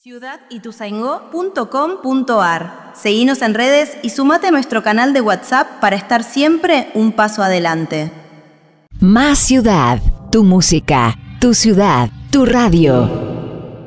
ciudadituzaingó.com.ar. Seguinos en redes y sumate a nuestro canal de WhatsApp para estar siempre un paso adelante. Más ciudad, tu música, tu ciudad, tu radio.